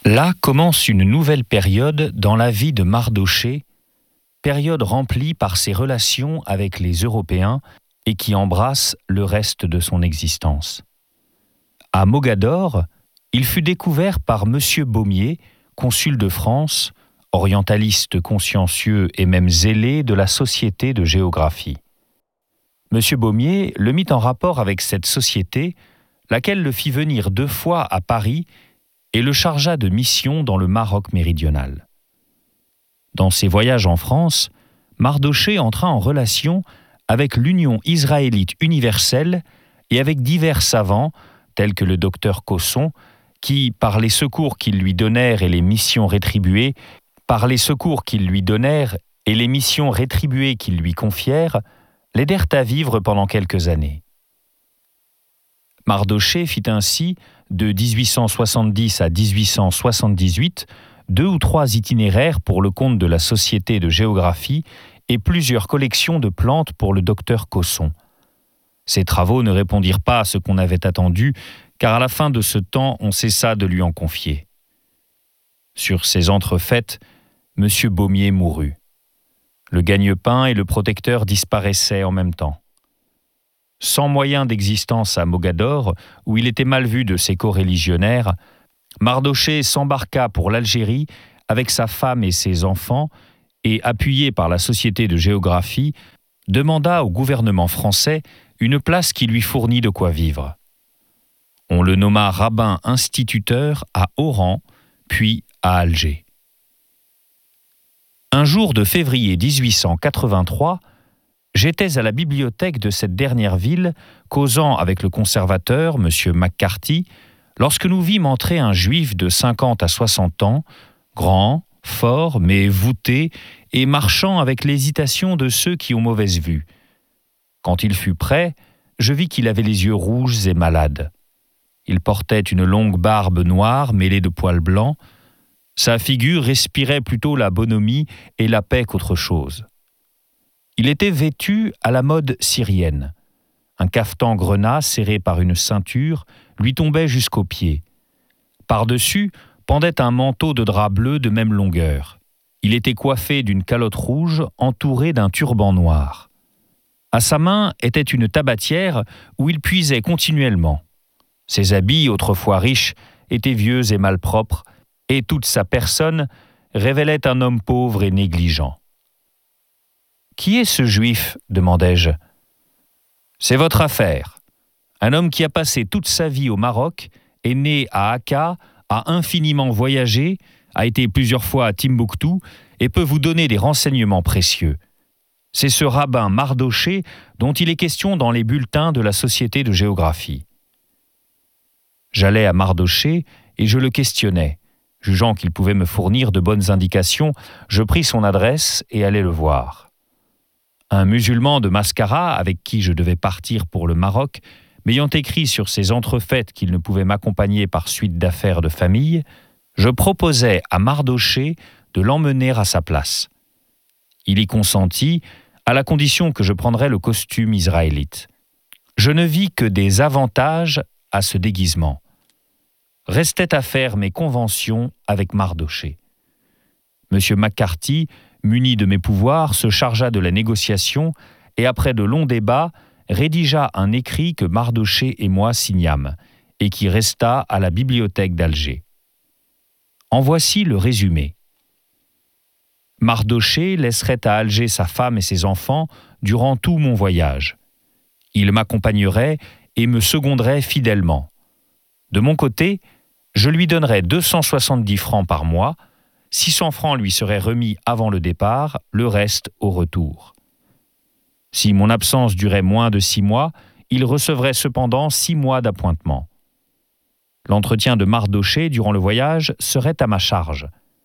Là commence une nouvelle période dans la vie de Mardochée, période remplie par ses relations avec les Européens et qui embrasse le reste de son existence. À Mogador, il fut découvert par M. Baumier, consul de France, orientaliste consciencieux et même zélé de la Société de géographie. M. Baumier le mit en rapport avec cette société, laquelle le fit venir 2 fois à Paris et le chargea de mission dans le Maroc méridional. Dans ses voyages en France, Mardochée entra en relation avec l'Union israélite universelle et avec divers savants, tels que le docteur Cosson, qui, par les secours qu'ils lui donnèrent et les missions rétribuées, qu'ils lui confièrent, l'aidèrent à vivre pendant quelques années. Mardochée fit ainsi, de 1870 à 1878, 2 ou 3 itinéraires pour le compte de la Société de géographie et plusieurs collections de plantes pour le docteur Cosson. Ces travaux ne répondirent pas à ce qu'on avait attendu, car à la fin de ce temps, on cessa de lui en confier. Sur ces entrefaites, M. Baumier mourut. Le gagne-pain et le protecteur disparaissaient en même temps. Sans moyen d'existence à Mogador, où il était mal vu de ses coreligionnaires, Mardochée s'embarqua pour l'Algérie avec sa femme et ses enfants et, appuyé par la Société de géographie, demanda au gouvernement français une place qui lui fournit de quoi vivre. On le nomma rabbin instituteur à Oran, puis à Alger. Un jour de février 1883, j'étais à la bibliothèque de cette dernière ville, causant avec le conservateur, M. McCarthy, lorsque nous vîmes entrer un juif de 50 à 60 ans, grand, fort, mais voûté, et marchant avec l'hésitation de ceux qui ont mauvaise vue. Quand il fut prêt, je vis qu'il avait les yeux rouges et malades. Il portait une longue barbe noire mêlée de poils blancs. Sa figure respirait plutôt la bonhomie et la paix qu'autre chose. Il était vêtu à la mode syrienne. Un cafetan grenat serré par une ceinture lui tombait jusqu'aux pieds. Par-dessus pendait un manteau de drap bleu de même longueur. Il était coiffé d'une calotte rouge entourée d'un turban noir. À sa main était une tabatière où il puisait continuellement. Ses habits, autrefois riches, étaient vieux et malpropres, et toute sa personne révélait un homme pauvre et négligent. « Qui est ce juif ?» demandai-je. « C'est votre affaire. Un homme qui a passé toute sa vie au Maroc, est né à Akka, a infiniment voyagé, a été plusieurs fois à Timbuktu et peut vous donner des renseignements précieux. C'est ce rabbin Mardochée dont il est question dans les bulletins de la Société de géographie. » J'allai à Mardochée et je le questionnai. Jugeant qu'il pouvait me fournir de bonnes indications, je pris son adresse et allai le voir. Un musulman de Mascara, avec qui je devais partir pour le Maroc, m'ayant écrit sur ses entrefaites qu'il ne pouvait m'accompagner par suite d'affaires de famille, je proposai à Mardochée de l'emmener à sa place. Il y consentit, à la condition que je prendrais le costume israélite. Je ne vis que des avantages à ce déguisement. Restait à faire mes conventions avec Mardochée. M. McCarthy, muni de mes pouvoirs, se chargea de la négociation et, après de longs débats, rédigea un écrit que Mardochée et moi signâmes et qui resta à la bibliothèque d'Alger. En voici le résumé. Mardochée laisserait à Alger sa femme et ses enfants durant tout mon voyage. Il m'accompagnerait et me seconderait fidèlement. De mon côté, je lui donnerais 270 francs par mois, 600 francs lui seraient remis avant le départ, le reste au retour. Si mon absence durait moins de 6 mois, il recevrait cependant 6 mois d'appointement. L'entretien de Mardochée durant le voyage serait à ma charge.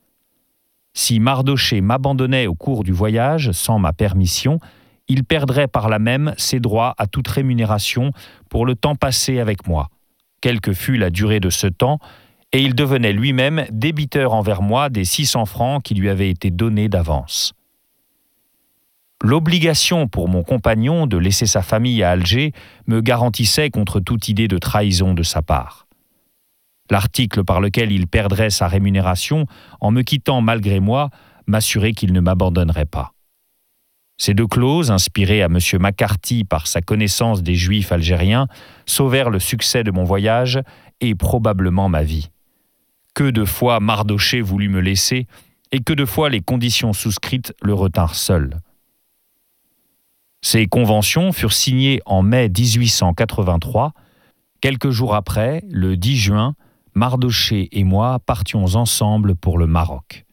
Si Mardochée m'abandonnait au cours du voyage sans ma permission, il perdrait par là même ses droits à toute rémunération pour le temps passé avec moi, quelle que fût la durée de ce temps, et il devenait lui-même débiteur envers moi des 600 francs qui lui avaient été donnés d'avance. L'obligation pour mon compagnon de laisser sa famille à Alger me garantissait contre toute idée de trahison de sa part. L'article par lequel il perdrait sa rémunération en me quittant malgré moi m'assurait qu'il ne m'abandonnerait pas. Ces deux clauses, inspirées à M. McCarthy par sa connaissance des Juifs algériens, sauvèrent le succès de mon voyage et probablement ma vie. Que de fois Mardochée voulut me laisser et que de fois les conditions souscrites le retinrent seul. Ces conventions furent signées en mai 1883. Quelques jours après, le 10 juin, Mardochée et moi partions ensemble pour le Maroc.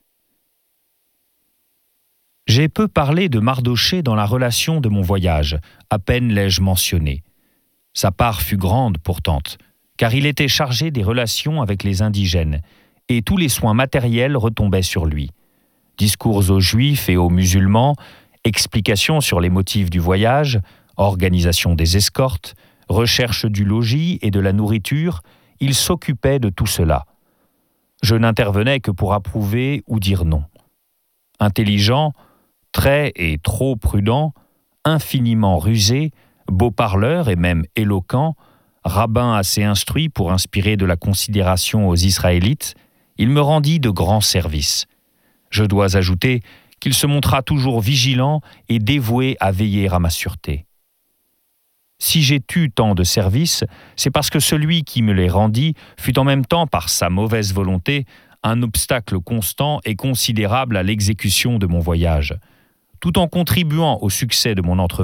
J'ai peu parlé de Mardochée dans la relation de mon voyage, à peine l'ai-je mentionné. Sa part fut grande pourtant, car il était chargé des relations avec les indigènes, et tous les soins matériels retombaient sur lui. Discours aux Juifs et aux musulmans, explications sur les motifs du voyage, organisation des escortes, recherche du logis et de la nourriture, il s'occupait de tout cela. Je n'intervenais que pour approuver ou dire non. Intelligent, très et trop prudent, infiniment rusé, beau parleur et même éloquent, rabbin assez instruit pour inspirer de la considération aux Israélites, il me rendit de grands services. Je dois ajouter qu'il se montra toujours vigilant et dévoué à veiller à ma sûreté. Si j'ai eu tant de services, c'est parce que celui qui me les rendit fut en même temps, par sa mauvaise volonté, un obstacle constant et considérable à l'exécution de mon voyage. Tout en contribuant au succès de mon entreprise,